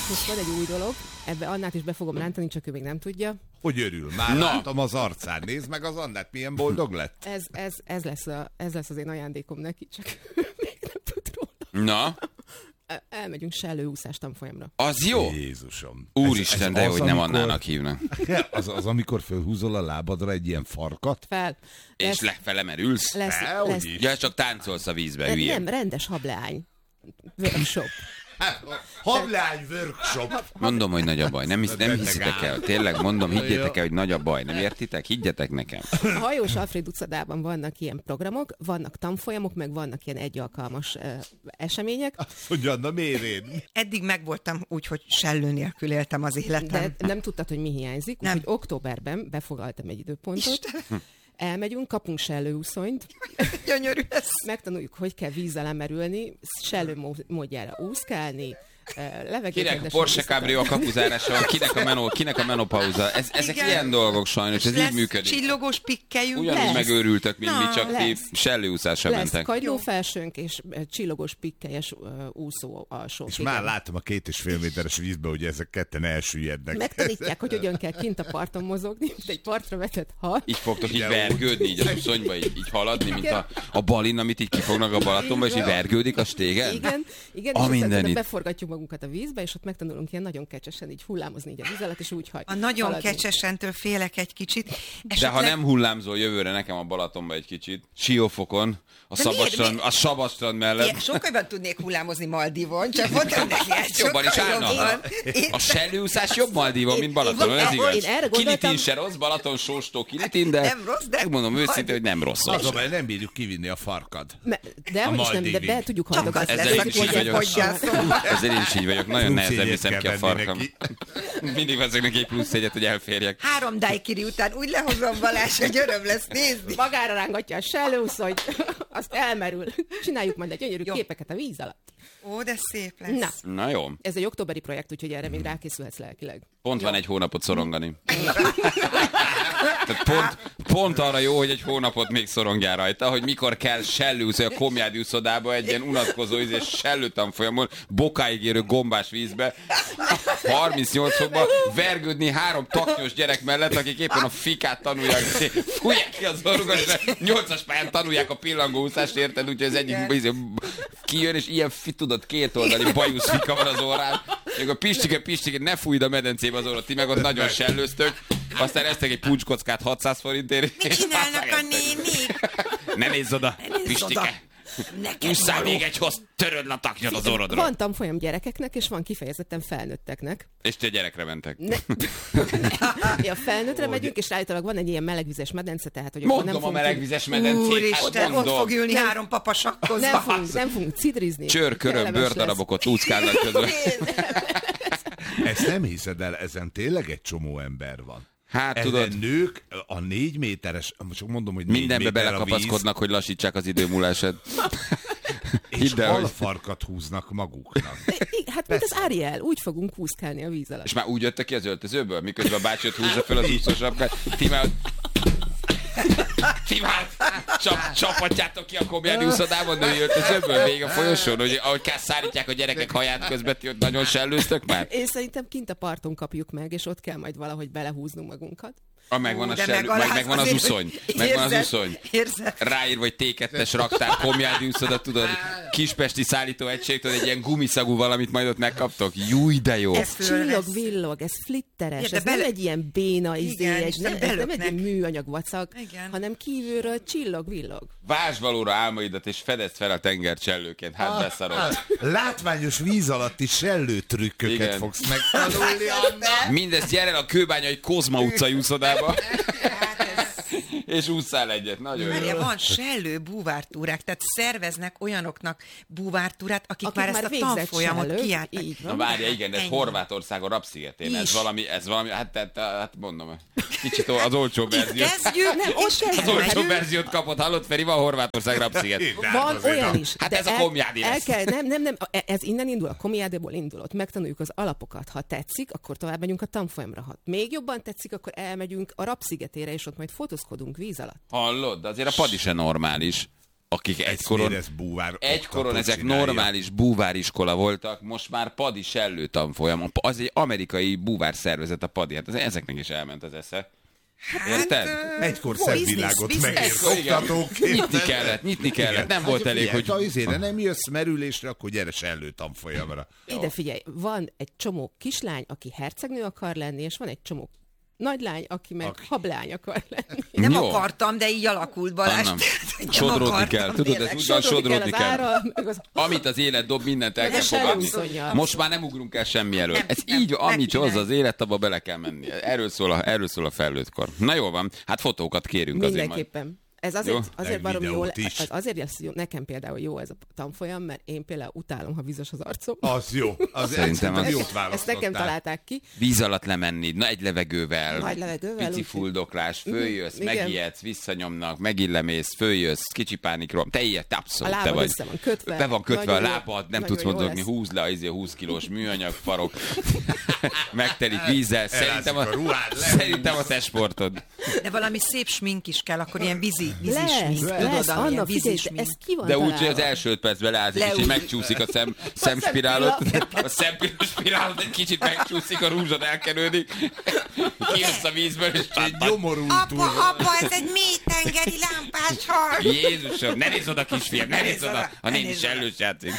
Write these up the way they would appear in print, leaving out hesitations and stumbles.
most van egy új dolog, ebbe Annát is be fogom rántani, csak ő még nem tudja. Hogy örül? Már látom az arcán. Nézd meg az Annát, milyen boldog lett. Ez lesz az én ajándékom neki, csak még nem tud róla. Na? Elmegyünk sellőúszás tanfolyamra. Az jó? Jézusom. Úristen, de jó, hogy nem Annának hívnak. Az, amikor fölhúzol a lábadra egy ilyen farkat? Fel. És felemerülsz? Lesz. Ja, csak táncolsz a vízbe, hülye. Nem, rendes hableány. Workshop. Hablány workshop. Mondom, hogy nagy a baj. Nem hiszitek el. Tényleg mondom, higgyétek el, hogy nagy a baj. Nem értitek? Higgyetek nekem. A Hajós Alfréd utcadában vannak ilyen programok, vannak tanfolyamok, meg vannak ilyen egyalkalmas események. Azt mondja, na miért én? Eddig megvoltam úgy, hogy sellő nélkül éltem az életem. De nem tudtad, hogy mi hiányzik, úgyhogy októberben befogaltam egy időpontot. Elmegyünk, kapunk sellőúszonyt. Gyönyörű ez. Megtanuljuk, hogy kell víz alá merülni, sellő módjára úszkálni, Kinek a Porsche Cabrio a kapuzárása van, kinek a menopauza. Ezek ilyen dolgok sajnos, ez így működik. Csillogós pikkelyünk. Ugyanúgy megőrültök, mint mi, csak ti sellőúszásra mentek. Lesz kagylófelsőnk és csillogós pikkelyes úszó alsó. És már látom a 2,5 méteres vízbe, hogy ezek ketten elsüllyednek. Megtanítják, hogy hogyan kell kint a parton mozogni, mint egy partra vetett hal. Így fogtok így vergődni, így a szonyba, így haladni, mint a balin, amit így kifognak a Balatonba, és így vergődik a stégen. Igen, és beforgatjuk magunkat a vízbe, és ott megtanulunk ilyen nagyon kecsesen így hullámozni így a víz alatt, és úgy A nagyon kecsesentől félek egy kicsit. De ha nem hullámzol jövőre nekem a Balatonba egy kicsit, Siófokon, a Szabadstrand mellett. Sokkal jobban tudnék hullámozni Maldivon, csak mondtam neki, jobban is állna. A sellőúszás jobb Maldivon, mint Balatonon, ez igaz. Kilitin se rossz, Balaton sóstó Kilitin, de megmondom őszintén, hogy nem rossz. Az a baj, nem bírjuk kivinni a farkad. De hogy is nem, de be tudjuk hajtogatni. Ezzel én is így vagyok. Nagyon nehezen viszem ki a farkam. Mindig veszek neki egy plusz egyet, hogy elférjek. 3 daiquiri után úgy lehozom Balázs, hogy öröm lesz nézni. Magára rángatja a sellőúszonyt, azt elmerül. Csináljuk majd egy gyönyörű képeket a víz alatt. Ó, de szép lesz. Na jó. Ez egy októberi projekt, úgyhogy erre még rákészülhetsz lelkileg. Pont van egy hónapot szorongani. Tehát pont arra jó, hogy egy hónapot még szorongjál rajta, hogy mikor kell sellőúszni a Komjádi úszodába egy ilyen unatkozó és sellőtanfolyamon, bokáig érő gombás vízbe, 38 fokban vergődni 3 taknyos gyerek mellett, akik éppen a fikát tanulják, fújják ki az orrukat, és 8-as pályán tanulják a pillangóúszást, érted? Úgyhogy az egyik kijön, és ilyen tudod, 2 oldali bajusz fika van az orrán, és a Pistike, ne fújd a medencébe az orrot, ti meg ott nagyon sellőztök, aztán eztek egy puncskockát 600 forintért. Mit csinálnak a nénik? Ne nézz oda, Pistike! Ússzál még egy hoz, töröd a taknyod az orrodra. Van tanfolyam gyerekeknek, és van kifejezetten felnőtteknek. És te gyerekre mentek. A felnőttre megyünk, és állítólag van egy ilyen melegvizes medence, tehát hogy mondom a melegvizes medencét. Úristen, ott fog ülni 3 papa sakkozni. Nem fogunk cidrizni. Csőr-köröm, bőrdarabokat úckálnak közben. Ezt nem hiszed el, ezen tényleg egy csomó ember van. Hát tudod, nők a 4 méteres, most mondom, hogy 4 mindenbe méter belekapaszkodnak, hogy lassítsák az időmúlását. És halfarkat húznak maguknak. Hát mint az Ariel, úgy fogunk úszkálni a víz alatt. És már úgy jöttek ki az öltözőből, miközben a bácsi ott húzza fel az úszósapkát. Ti már csapatjátok ki a Komjádi úszodában női öltözőből még a folyosón, hogy ahogy szállítják a gyerekek haját közben, ti ott nagyon sellőztök már? Én szerintem kint a parton kapjuk meg, és ott kell majd valahogy belehúznunk magunkat. Megvan a sellő, megvan az uszony. Megvan az uszony. Ráír vagy T2-es raktár, Komjádi úszoda, tudod, kispesti szállítóegység, tudod, egy ilyen gumiszagú valamit majd ott megkaptok. Júj, de jó. Ez csillog-villog, ez flitteres, ez nem egy ilyen béna izé, nem egy ilyen műanyag vacak, hanem kívülről csillog-villog. Vásd valóra álmaidat, és fedezd fel a tengercsellőként. Hát beszarod. Látványos víz alatti sellőtrükköket fogsz megtanulni. Mindezt jelen a kőbányai Kozma utcai úszodába. És ússzál egyet, nagyon jó. Van sellő búvártúrák, tehát szerveznek olyanoknak búvártúrát, akik már ezt a tanfolyamot kijárták. Na várja, igen, de ez Horvátországon Rapszigetén. Ez valami, hát mondom, kicsit az olcsó verzió. Az olcsó verziót kapott, hallott Feri, van Horvátország Rapsziget. Van olyan is. Hát ez a Komjádi lesz. Nem, ez innen indul, a Komjádiból indul, ott megtanuljuk az alapokat. Ha tetszik, akkor tovább megyünk a tanfolyamra. Ha még jobban tetszik, akkor elmegyünk a Rapszigetére, és ott majd fotózkodunk víz alatt. Hallod? De azért a padi se normális. akik egykoron ezek normális búváriskola voltak, most már padi sellő tanfolyam. Az egy amerikai búvár szervezet a padi. Hát ezeknek is elment az esze. Érted? Egykor szemvilágot megérszoktatók. Nyitni kellett. Nem volt elég, hogy... Ha izére nem jössz merülésre, akkor gyere sellő tanfolyamra. Ide figyelj, van egy csomó kislány, aki hercegnő akar lenni, és van egy csomó nagylány, aki meg hablány akar lenni. Nem akartam, de így alakult, Balázs. Sodródni kell, tudod, ez úgy van, sodródni kell. Amit az élet dob, mindent el kell fogadni. Most már nem ugrunk el semmi elől. Ez így, amit hozza az élet, abba bele kell menni. Erről szól a felnőttkor. Na jól van, hát fotókat kérünk azért majd. Mindenképpen. Ez azért barom jól, azért lesz jó, nekem például jó ez a tanfolyam, mert én például utálom, ha vizes az arcom. Az jó. Szerintem jót választottál. Ezt nekem találták ki. Víz alatt lemenni, egy levegővel, pici fuldoklás, följössz, megijedsz, visszanyomnak, megillemész, följössz, kicsi pánikról. Te ilyet, abszolút te vagy. Be van kötve a lábad, nem tudsz mozogni, húzd le a 20 kilós műanyag farok. Megtelik vízzel. Szerintem a te sportod. De valami szép smink is kell, akkor ilyen vízi lesz, Anna, figyelj, ez ki van de úgy, hogy az első 5 percben leázik, és így megcsúszik a szemspirálot, a szemspirálot egy kicsit megcsúszik, a rúzsod elkenődik, kijössz a vízből, és Apa, ez egy mélytengeri lámpás hal! Jézusom, ne nézz oda, kisfiam, ne nézz oda, a néni sellős játszik.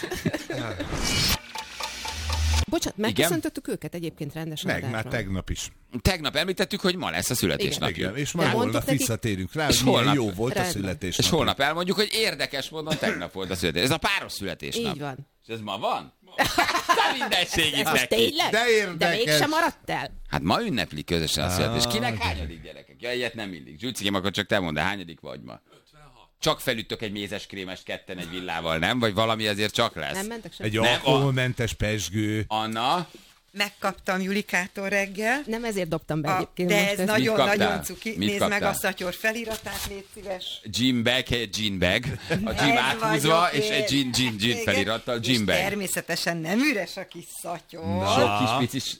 Bocsánat, megköszöntöttük őket egyébként rendesen. Már tegnap is. Tegnap említettük, hogy ma lesz a születésnapjuk. Igen, és már holnap visszatérünk rá, hogy milyen jó volt a születésnap. És holnap elmondjuk, hogy érdekes módon tegnap volt a születésnap. Ez a páros születésnap. Így van. És ez ma van? De mindegség itt neki. Tényleg? De érdekes. De mégsem maradt el? Hát ma ünneplik közösen a születést. Kinek hányadik gyerekek? Ja, ilyet nem illik. Zsülcikém, akkor csak te mondd, hányadik vagy ma? 56. Csak felüttök egy mézeskrémest ketten egy villával, nem? Vagy valami azért csak lesz? Nem mentek sem. Egy alkoholmentes pezsgő. Anna? Megkaptam Julikától reggel. Nem ezért dobtam be egyébként. De ez nagyon cuki. Nézd meg a szatyor feliratát, légy szíves. Gym bag. A gym áthúzva, és egy gin felirattal. Gym bag. Természetesen nem üres a kis szatyor. Sok kis picis.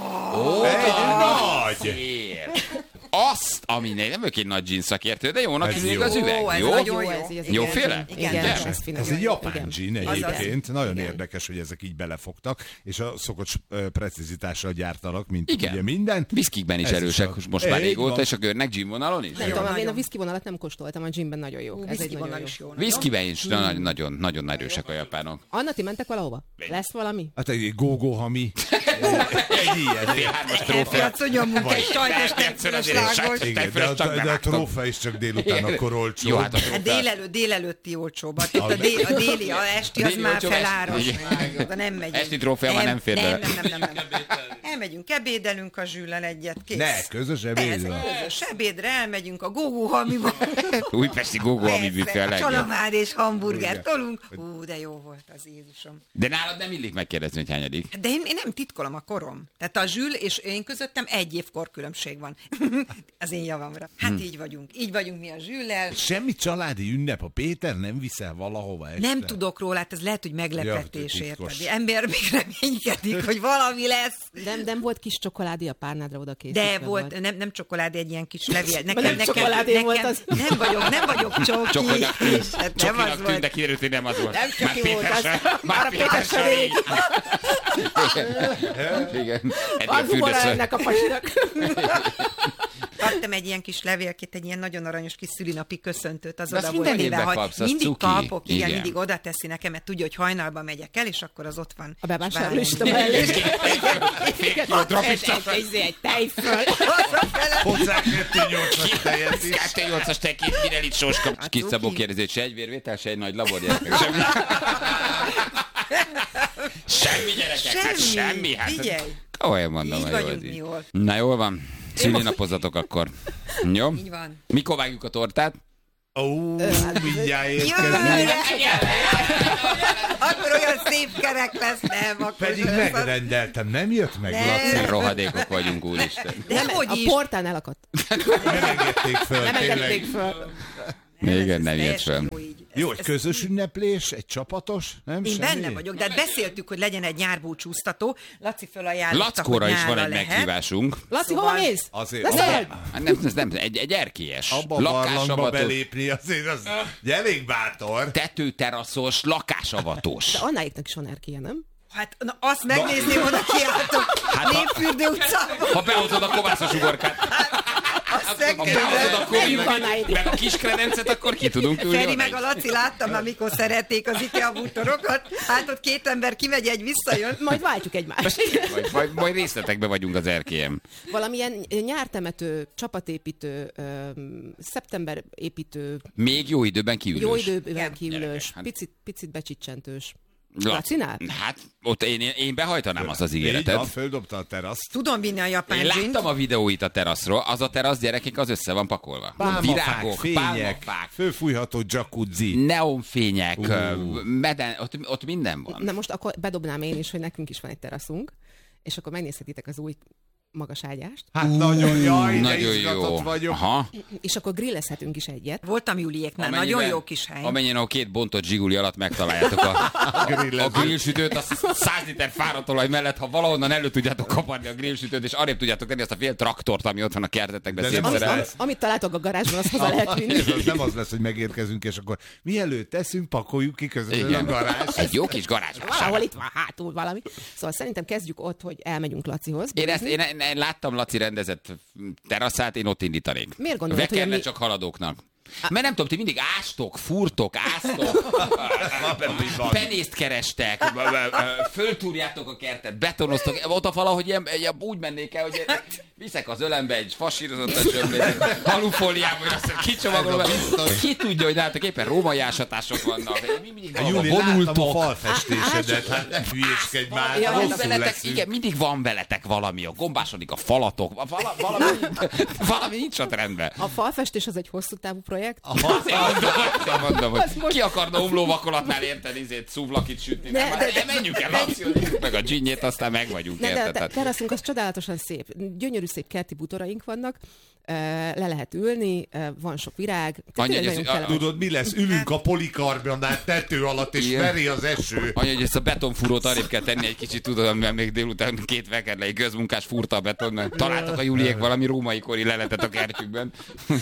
Nagy! Azt, ami nem ők egy nagy jeans szakértő, de jónak tűnik az üveg. Jó? Jóféle? Igen. Ez egy japán gin egyébként. Nagyon érdekes, hogy ezek így belefogtak, és a szokott precizitással gyártanak, mint ugye minden. Viszkikben is erősek most már régóta, és a görnek gin vonalon is? Nem tudom, én a viszki vonalat nem kóstoltam, a ginben nagyon jó. Ez egy nagyon jó. Viszkiben is nagyon erősek a japánok. Anna, ti mentek valahova? Lesz valami? Hát egy go-go hami. Egy ilyen. Piacon nyomunk egy sajtos tejfölöslágot. De a trófea is csak délután akkor olcsó. Délelőtti olcsóba. A déli, a esti az már feláros. Oda nem megyünk. Esti trófea már nem fér bele. Nem. Elmegyünk, ebédelünk a Zsüllel egyet, kész. Ne, közös ebédre. Közös ebédre elmegyünk a go-go hamiba. Újpesti go-go hami büfé a legjobb. Csalamád és hamburger tolunk. De jó volt az, Jézusom. De nálad nem illik megkérdezni, hogy hányadik. De én nem titkolom a korom. Tehát a Zsül és én közöttem 1 év korkülönbség van. Az én javamra. Hát így vagyunk. Így vagyunk mi a Zsüllel. Semmi családi ünnep, a Péter nem viszel valahova este? Nem tudok róla, hát ez lehet, hogy meglepetés érted. Ember még reménykedik, hogy valami lesz. Nem volt kis csokoládé a párnádra oda készítve? De volt, nem csokoládé, egy ilyen kis levél. Nekem volt az. Nem vagyok csoki. Csokinak tűnt, de kiderült, hogy nem az volt. Nem csoki volt az. Már Péter Sarék. Igen. Van humora ennek a pasinak. Kaptam egy ilyen kis levélkét, egy ilyen nagyon aranyos kis szülinapi köszöntőt, az de oda volt téve, hogy mindig kapok, igen, mindig oda teszi nekem, mert tudja, hogy hajnalban megyek el, és akkor az ott van. A bevásárlóista mellé. Egy tejföl. Hozzá 2,8-as tejet is. 2,8-as tej, 2 Pirelli sóska. Kis Szabó kérdezi, hogy se egy vérvétel, se egy nagy labor gyerekek. Semmi gyerekek, semmi. Figyelj. Olyan mondom, így vagyunk mi jól. Na jól van. Szülinapozatok akkor. Jó? Így van. Mikor vágjuk a tortát? Mindjárt érkezik. Akkor olyan szép kerek lesz, nem? Akkor pedig megrendeltem, nem jött meg, Laci? Rohadékok vagyunk, úristen. De hogy a portán elakadt. Nem engedték föl. Nem engedték föl. Igen, nem jött föl. Jó, egy közös ünneplés, egy csapatos, nem? Én benne vagyok, de hát beszéltük, hogy legyen egy nyárbúcsúztató. Laci felajánlotta, Lackóra is van egy meghívásunk. Laci, hova mész? Azért. Nem, egy erkélyes. Abba a barlangba belépni, azért az elég bátor. Tetőteraszos, lakásavatós. De Annáiknak is van erkélye, nem? Hát na, azt megnézném, oda kiálltok. Népfürdő utcában. Ha behozod a kovászos ugorkát. Ha behozod a Covid, meg a kis kredencet, akkor ki tudunk ülni. Feri meg a Laci láttam, amikor szerették az IKEA bútorokat. Hát ott két ember kimegy, egy visszajön. Majd váltjuk egymást. Majd részletekben vagyunk az erkélyem. Valamilyen nyártemető, csapatépítő, szeptemberépítő. Még jó időben kiülős. Jó időben kiülős, picit becsicsentős. Lacinál? Hát ott én behajtanám azt az ígéretet. Így földobta a teraszt. Tudom vinni a japán Én láttam a videóit a teraszról, az a terasz, gyerekek, az össze van pakolva. Virágok, fények, fölfújható jacuzzi. Neonfények, ott minden van. Na most akkor bedobnám én is, hogy nekünk is van egy teraszunk, és akkor megnézhetitek az új magas ágyást. Hát nagyon jó. Vagyok. Aha. És akkor grillezhetünk is egyet. Voltam Juliéknál, nagyon jó kis hely. Amennyien a két bontott zsiguli alatt megtaláljátok a grillsütőt, a 100 liter fáradtolaj mellett, ha valahonnan elő tudjátok kaparni a grillsütőt, és arrébb tudjátok tenni azt a fél traktort, ami ott van a kertetekben. Amit találtok a garázsban, azt haza lehet vinni. Ez nem az lesz, hogy megérkezünk, és akkor mielőtt teszünk, pakoljuk ki közben a garázs. Egy jó kis garázs. Valahol itt van hátul valami. Szóval szerintem kezdjük ott, hogy elmegyünk Lacihoz. Én láttam Laci rendezett teraszát, én ott indítanék. Miért gondolod, hogy mi... csak haladóknak? Mert nem tudom, ti mindig ástok, furtok, áztok, penészt kerestek, föltúrjátok a kertet, betonoztok, ott valahogy ilyen, úgy mennék el, hogy viszek az ölembe egy fasírozott a csömlét, halufóliába, hogy azt kicsomagolom, ki tudja, hogy nálatok éppen római ásatások vannak. Júli, láttam a falfestésedet, hát ne hülyéskedj már, igen, mindig van veletek valami, a gombásodik a falatok, valami nincs ott rendben. A falfestés az egy hosszú távú projekt. Azért mondom, hogy ki akarna umlóvakolatnál érteni, szuvlakit sütni. De menjünk el, Laci, meg a dzsinnyét, aztán meg vagyunk, érted? De teraszunk az csodálatosan szép. Gyönyörű szép kerti bútoraink vannak, le lehet ülni, van sok virág. Tudod, mi lesz? Ülünk a polikarbonát tető alatt, és veri az eső. Anya, hogy ezt a betonfúrót arrébb kell tenni egy kicsit, tudod, mert még délután két vekerlei közmunkás fúrta a beton, mert találtak a Juliék valami római kori leletet a kertjükben.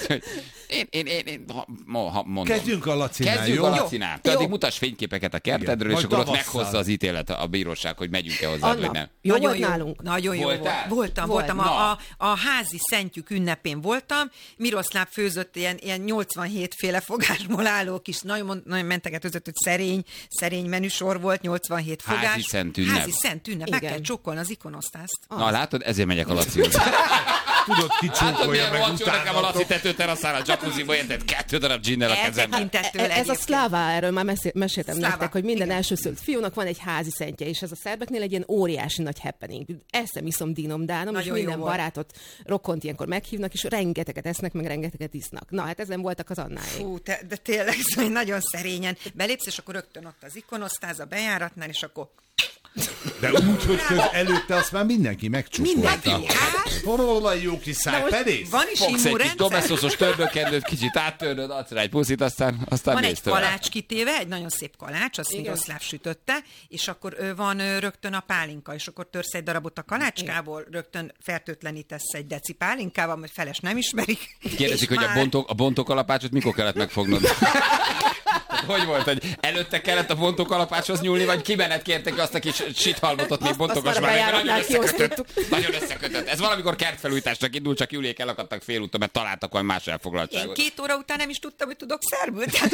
Én mondom. Kezdjünk a Lacinál, jó? Te addig mutass fényképeket a kertedről, és akkor ott meghozza az ítélet a bíróság, hogy megyünk-e hozzá, vagy nem. Jó volt nálunk? Nagyon jó volt. Voltam. A házi szentjük ünnepén voltam. Miroszláv főzött ilyen 87 féle fogásból álló kis, nagyon mentegetőzött, hogy szerény menüsor volt, 87 fogás. Házi szent ünnep. Házi szent ünnep. Meg kell csokkolni az ikonosztászt. Na látod, ezért megyek a Lacihoz. Tudod, ki csókolja meg utána. Nekem a Laci tetőteraszára, a jacuzziba érted 2 darab gin-nel a kezemben. Ez a szlává, erről már meséltem nektek, hogy minden elsőszült fiúnak van egy házi szentje, és ez a szerbeknél egy ilyen óriási nagy happening. Eszem, iszom, dínom, dánom, és minden barátot, rokont ilyenkor meghívnak, és rengeteget esznek, meg rengeteget isznak. Na, hát ezen voltak az Annáék. Fú, de tényleg nagyon szerényen. Belépsz, és akkor rögtön ott az ikonosztáz a bejáratnál, és akkor... De úgy, hogy előtte azt már mindenki megcsúfolta. Forolaj jó kis szájperész. Van is immunrendszer. Fogsz egy kis domeszoszos törbökendőt, kicsit áttörnöd, adsz rá egy puszit, aztán van egy kalács kitéve, egy nagyon szép kalács, azt Miroszláv sütötte, és akkor van rögtön a pálinka, és akkor törsz egy darabot a kalácskából, rögtön fertőtlenítesz egy deci pálinkával, mert feles nem ismerik. Kérdezik, hogy a bontókalapácsot mikor kellett megfognod? Hogy volt, hogy előtte kellett a bontókalapácshoz nyúlni, vagy kibenet kértek azt a kis sithalmotot, még bontokas már, nagyon összekötött. Ez valamikor kertfelújításnak indul, csak Juliék elakadtak félúton, mert találtak valami más elfoglaltságot. Én 2 óra után nem is tudtam, hogy tudok szerbül, tehát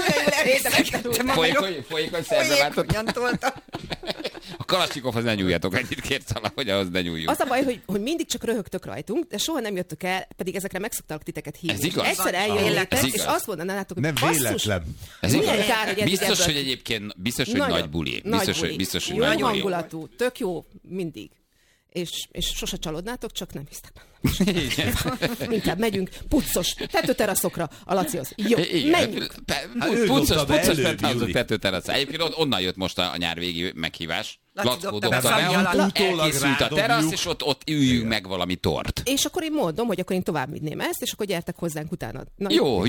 olyan folyékony szerbe váltott. A Kalasnyikovhoz ne nyúljatok, ennyit kérsz, hogy ahhoz ne nyúljunk. Az a baj, hogy mindig csak röhögtök rajtunk, de soha nem jöttök el, pedig ezekre meg szoktak titeket hívni. Ez igaz? Egyszer eljöttek, és azt mondanátok, hogy nem véletlen. Ez igaz? Biztos, hogy egyébként biztos, hogy nagy buli. Biztos, hogy nagy hangulatú, tök jó mindig. És sose csalódnátok, csak nem hisztek benne. Inkább megyünk puccos tetőteraszokra, a Lacihoz. Jó, menjünk. Puccos tetőteraszra. Egyébként onnan jött most a nyár végi meghívás. Lackó dobta be, elkészült a terasz, és ott üljünk meg valami tort. És akkor én mondom, hogy akkor én tovább vinném ezt, és akkor gyertek hozzánk utána. Na, jó.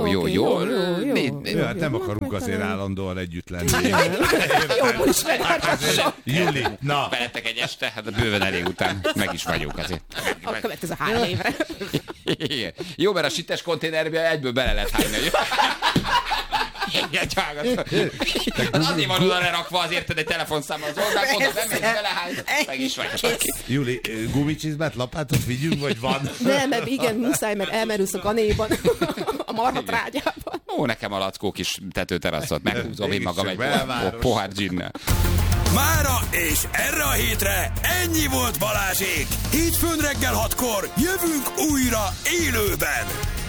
Hát nem akarunk azért állandóan együtt lenni. Jobban is megállapodom. Júli, na. Veletek egy este, hát bőven elég után meg is vagyunk azért. A következő 3 évre. Jó, mert a sites konténerbe egyből bele lehet hányni. Igen, azért van oda lerakva, az érted egy telefonszámmal az oldalon, oda bemész, belehány, meg is vagy. Júli, gumicsizmát, lapátot vigyünk, vagy van? Nem, mert igen, muszáj, mert elmerülsz a ganéban, a marhatrágyában. Ó, nekem a Lackó kis tetőteraszot, meghúzom én magam egy pohár ginnel. Mára és erre a hétre ennyi volt Balázsék. Hétfőn reggel 6-kor jövünk újra élőben.